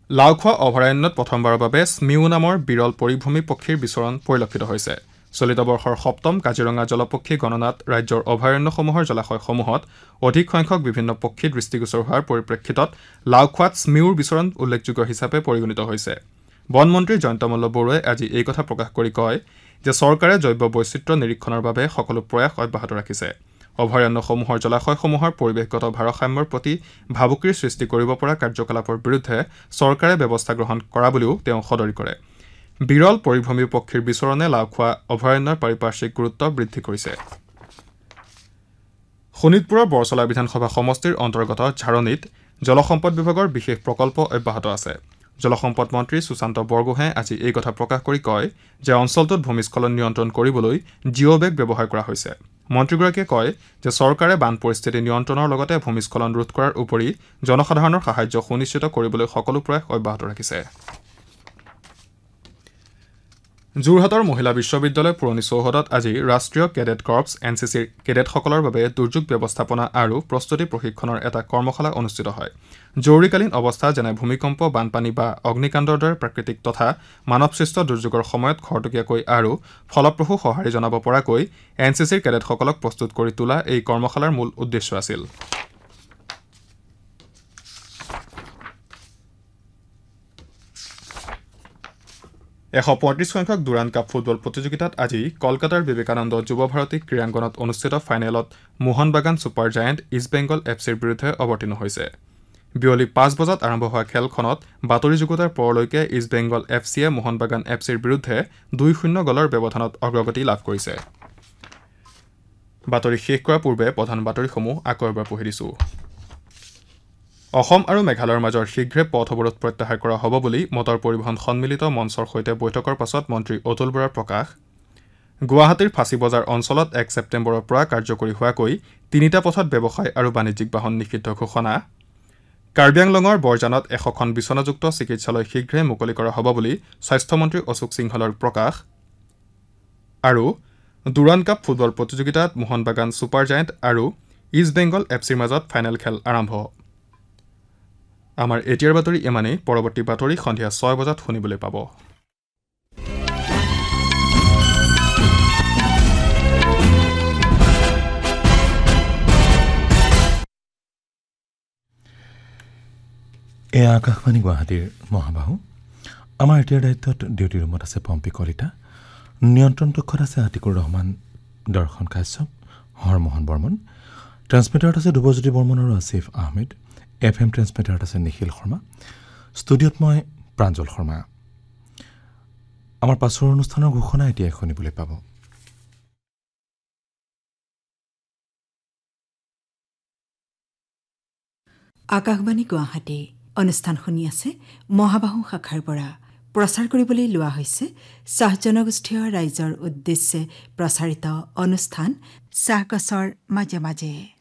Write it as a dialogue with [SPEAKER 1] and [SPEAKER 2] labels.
[SPEAKER 1] লাওখোৱা অভয়াৰণ্যত প্ৰথমবাৰৰ বাবে স্মিউ নামৰ বিৰল পৰিভ্ৰমী পক্ষীৰ বিচৰণ পৰিলক্ষিত হৈছে। চলিত বৰ্ষৰ 7ম কাজিৰঙা জলপক্ষী গণনাত ৰাজ্যৰ অভয়াৰণ্যসমূহৰ জলাশয়সমূহত অধিক সংখ্যক বিভিন্ন পক্ষী দৃষ্টিগোচৰ হোৱাৰ পৰিপ্ৰেক্ষিতত লাওখোৱাত স্মিউৰ বিচৰণ উল্লেখযোগ্য হিচাপে পৰিগণিত হৈছে। বনমন্ত্ৰী জয়ন্ত মল্ল বৰুৱাই আজি এই কথা প্ৰকাশ কৰি কয় যে চৰকাৰে জৈৱ বৈচিত্ৰ্য নিৰীক্ষণৰ বাবে সকলো প্ৰয়াস অব্যাহত ৰাখিছে। অভয়াৰণ্যসমূহৰ জলাশয়সমূহৰ পৰিৱেশগত ভাৰসাম্যৰ প্ৰতি ভাবুকিৰ সৃষ্টি কৰিব পৰা কাৰ্যকলাপৰ বিৰুদ্ধে চৰকাৰে ব্যৱস্থা গ্ৰহণ কৰা বুলিও তেওঁ সদৰি কৰে। বিৰল পৰিভ্ৰমী পক্ষীৰ বিচৰণে লাওখোৱা অভয়াৰণ্যৰ পাৰিপাৰ্শ্বিক গুৰুত্ব বৃদ্ধি কৰিছে। শোণিতপুৰৰ বৰচলা বিধানসভা সমষ্টিৰ অন্তৰ্গত ঝাৰণীত জলসম্পদ বিভাগৰ বিশেষ প্ৰকল্প অব্যাহত আছে। জলসম্পদ মন্ত্ৰী সুশান্ত বৰগোহাঁয়ে আজি এই কথা প্ৰকাশ কৰি কয় যে অঞ্চলটোত ভূমিস্খলন নিয়ন্ত্ৰণ কৰিবলৈ জিঅ'বেগ ব্যৱহাৰ কৰা হৈছে। মন্ত্ৰীগৰাকীয়ে কয় যে চৰকাৰে বান পৰিস্থিতি নিয়ন্ত্ৰণৰ লগতে ভূমিস্খলন ৰোধ কৰাৰ উপৰি জনসাধাৰণৰ সাহায্য সুনিশ্চিত কৰিবলৈ সকলো প্ৰয়াস অব্যাহত ৰাখিছে। যোৰহাটৰ মহিলা বিশ্ববিদ্যালয় পুৰণি চৌহদত আজি ৰাষ্ট্ৰীয় কেডেট কৰ্পছ NCCৰ কেডেটসকলৰ বাবে দুৰ্যোগ ব্যৱস্থাপনা আৰু প্ৰস্তুতি প্ৰশিক্ষণৰ এটা কৰ্মশালা অনুষ্ঠিত হয়। জৰুৰীকালীন অৱস্থা যেনে ভূমিকম্প, বানপানী বা অগ্নিকাণ্ডৰ দৰে প্ৰাকৃতিক তথা মানৱসৃষ্ট দুৰ্যোগৰ সময়ত খৰতকীয়াকৈ আৰু ফলপ্ৰসূ সঁহাৰি জনাব পৰাকৈ NCCৰ কেডেটসকলক প্ৰস্তুত কৰি তোলা এই কৰ্মশালাৰ মূল উদ্দেশ্য আছিল। এশ 35 সংখ্যক ডুৰাণ্ড কাপ ফুটবল প্ৰতিযোগিতাত আজি কলকাতাৰ বিবেকানন্দ যুৱ ভাৰতী ক্ৰীড়াংগণত অনুষ্ঠিত ফাইনেলত মোহনবাগান ছুপাৰ জায়েণ্ট ইষ্টবেংগল FCৰ বিৰুদ্ধে অৱতীৰ্ণ হৈছে। বিয়লি 5 বজাত আৰম্ভ হোৱা খেলখনত বাতৰি যুগুতাৰ পৰলৈকে ইষ্টবেংগল FCয়ে মোহনবাগান FCৰ বিৰুদ্ধে 2-0 গ'লৰ ব্যৱধানত অগ্ৰগতি লাভ কৰিছে। বাতৰি শেষ কৰাৰ পূৰ্বে প্ৰধান বাতৰিসমূহ আকৌ এবাৰ পঢ়ি দিছোঁ। অসম আৰু মেঘালয়ৰ মাজৰ শীঘ্ৰে পথ অৱৰোধ প্ৰত্যাহাৰ কৰা হ'ব বুলি মটৰ পৰিবহণ সন্মিলিত মঞ্চৰ সৈতে বৈঠকৰ পাছত মন্ত্ৰী অতুল বৰাৰ প্ৰকাশ। গুৱাহাটীৰ ফাঁচী বজাৰ অঞ্চলত 1 ছেপ্টেম্বৰৰ পৰা কাৰ্যকৰী হোৱাকৈ 3টা পথত ব্যৱসায় আৰু বাণিজ্যিক বাহন নিষিদ্ধ ঘোষণা। কাৰ্বি আংলঙৰ বৰজানত 100খন বিচনাযুক্ত চিকিৎসালয় শীঘ্ৰে মুকলি কৰা হ'ব বুলি স্বাস্থ্যমন্ত্ৰী অশোক সিংহলৰ প্ৰকাশ। আৰু ডুৰাণ্ড কাপ ফুটবল প্ৰতিযোগিতাত মোহনবাগান ছুপাৰ জায়েণ্ট আৰু ইষ্টবেংগল FCৰ মাজত ফাইনেল খেল আৰম্ভ। আমাৰ এতিয়াৰ বাতৰি ইমানেই। পৰৱৰ্তী বাতৰি সন্ধিয়া 6 বজাত শুনিবলৈ পাব।
[SPEAKER 2] এয়া আকাশবাণী গুৱাহাটীৰ মহাবাহু। আমাৰ এতিয়াৰ দায়িত্বত ডিউটি ৰুমত আছে পম্পী কলিতা, নিয়ন্ত্ৰণ কক্ষত আছে আতিকুৰ ৰহমান, দৰ্শন কাশ্যপ, হৰমোহন বৰ্মন, ট্ৰেন্সমিটাৰত আছে ধ্ৰুৱজ্যোতি বৰ্মন আৰু আসিফ আহমেদ, FM ট্ৰেন্সমিটাৰত আছে নিখিল শৰ্মা, ষ্টুডিঅ'ত মই প্ৰাঞ্জল শৰ্মা। আমাৰ পাছৰ অনুষ্ঠানৰ ঘোষণা এতিয়াই শুনিবলৈ পাব।
[SPEAKER 3] আকাশবাণী গুৱাহাটী অনুষ্ঠান শুনি আছে মহাবাহু শাখাৰ পৰা। প্ৰচাৰ কৰিবলৈ লোৱা হৈছে চাহ জনগোষ্ঠীয় ৰাইজৰ উদ্দেশ্যে প্ৰচাৰিত অনুষ্ঠান চাহগছৰ মাজে মাজে।